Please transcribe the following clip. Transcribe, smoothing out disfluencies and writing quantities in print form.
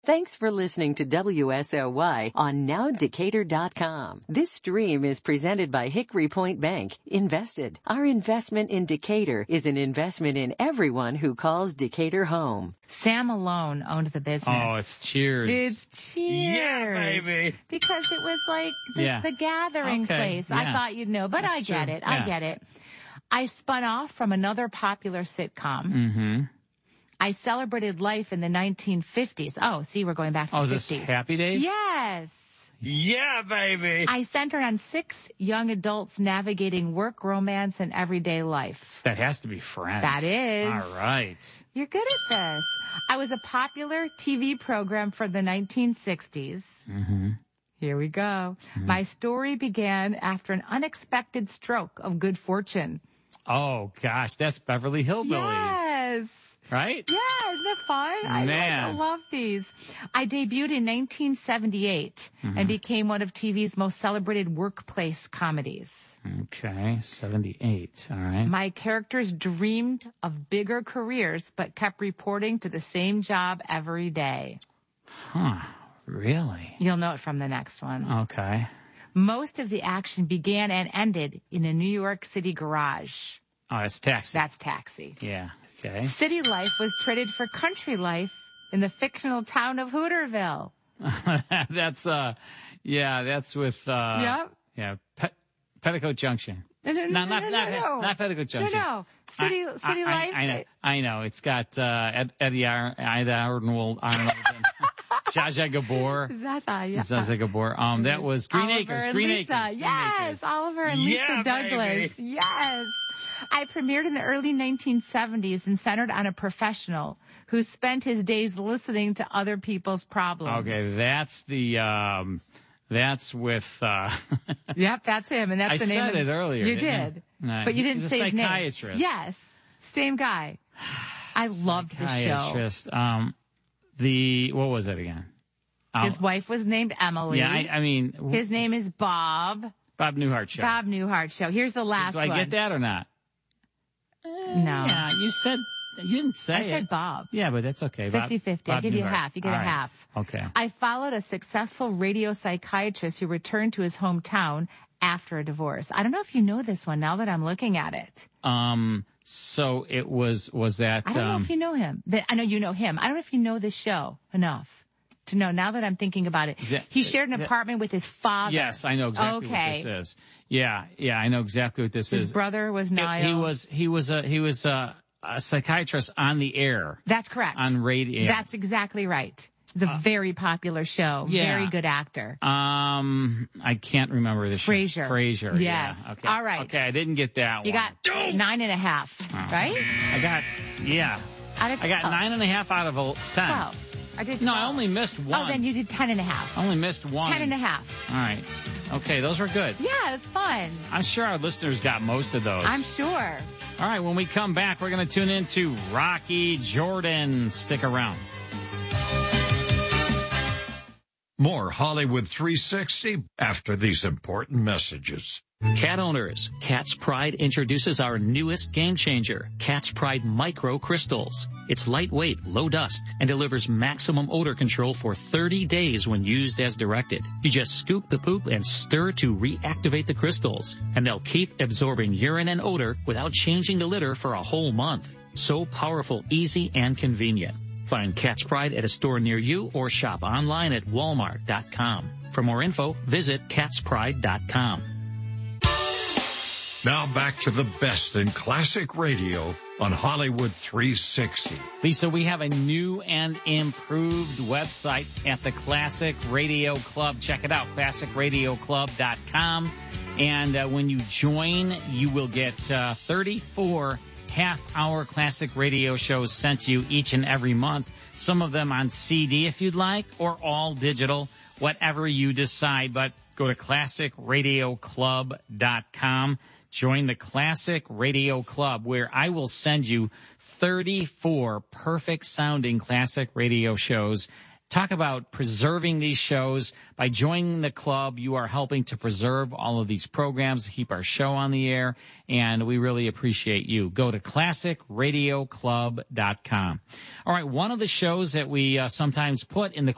Thanks for listening to WSOY on NowDecatur.com. This stream is presented by Hickory Point Bank. Invested. Our investment in Decatur is an investment in everyone who calls Decatur home. Sam Malone owned the business. Oh, it's Cheers. It's Cheers. Yeah, baby. Because it was like the gathering place. Yeah. I thought you'd know, but That's I get true. it. Yeah. I get it. I spun off from another popular sitcom. Mm-hmm. I celebrated life in the 1950s. Oh, see, we're going back to the 50s. Oh, is this Happy Days? Yes. Yeah, baby. I centered on 6 young adults navigating work, romance, and everyday life. That has to be Friends. That is. All right. You're good at this. I was a popular TV program for the 1960s. Mm-hmm. Here we go. Mm-hmm. My story began after an unexpected stroke of good fortune. Oh, gosh, that's Beverly Hillbillies. Yes. Right? Yeah, isn't it fun? I love these. I debuted in 1978 and became one of TV's most celebrated workplace comedies. Okay, 78. All right. My characters dreamed of bigger careers but kept reporting to the same job every day. Huh, really? You'll know it from the next one. Okay. Most of the action began and ended in a New York City garage. Oh, that's Taxi. That's Taxi. Yeah, okay. City life was traded for country life in the fictional town of Hooterville. That's with, Yep. yeah, Petticoat Junction. No. Not Petticoat Junction. No. City life. I know. It's got, Eddie Arnold, and Zsa Zsa Gabor. Zaza, yeah. Zsa Zsa Gabor. That was Green Oliver Acres. and Green Lisa. Acres. Yes, Oliver and Lisa Douglas. Baby. Yes. I premiered in the early 1970s and centered on a professional who spent his days listening to other people's problems. Okay, that's with, Yep, that's him, and that's the name. I said it earlier. You did, but you didn't say his name. Psychiatrist. Yes, same guy. I loved the show. Psychiatrist. What was it again? His wife was named Emily. Yeah, I mean. His name is Bob. Bob Newhart Show. Bob Newhart Show. Here's the last one. Do I get that or not? No. Yeah, you didn't say it. I said Bob. Yeah, but that's okay. 50-50. I'll give you Newhart. half. You get All a right. half. Okay. I followed a successful radio psychiatrist who returned to his hometown after a divorce. I don't know if you know this one now that I'm looking at it. So it was that... I don't know if you know him. I know you know him. I don't know if you know this show enough to know now that I'm thinking about it. He shared an apartment with his father. Yes, I know exactly what this is. Yeah, I know exactly what this is. His brother was Niall. He was a psychiatrist on the air. That's correct. On radio. That's exactly right. It's a very popular show. Yeah. Very good actor. I can't remember the show. Frasier. Yes. Yeah. Okay. All right. Okay, I didn't get that You one. got 9.5, right? I got 9.5 out of 10. 12. I did 12. No, I only missed one. Oh, then you did 10.5. I only missed one. 10.5. All right. Okay, those were good. Yeah, it's fun. I'm sure our listeners got most of those. I'm sure. All right, when we come back, we're going to tune into Rocky Jordan. Stick around. More Hollywood 360 after these important messages. Cat owners, Cat's Pride introduces our newest game changer, Cat's Pride Micro Crystals. It's lightweight, low dust, and delivers maximum odor control for 30 days when used as directed. You just scoop the poop and stir to reactivate the crystals, and they'll keep absorbing urine and odor without changing the litter for a whole month. So powerful, easy, and convenient. Find Cat's Pride at a store near you or shop online at walmart.com. For more info, visit catspride.com. Now back to the best in classic radio on Hollywood 360. Lisa, we have a new and improved website at the Classic Radio Club. Check it out, classicradioclub.com. And when you join, you will get 34 half-hour classic radio shows sent to you each and every month. Some of them on CD if you'd like, or all digital, whatever you decide. But go to classicradioclub.com. Join the Classic Radio Club, where I will send you 34 perfect-sounding classic radio shows. Talk about preserving these shows. By joining the club, you are helping to preserve all of these programs, keep our show on the air, and we really appreciate you. Go to classicradioclub.com. All right, one of the shows that we sometimes put in the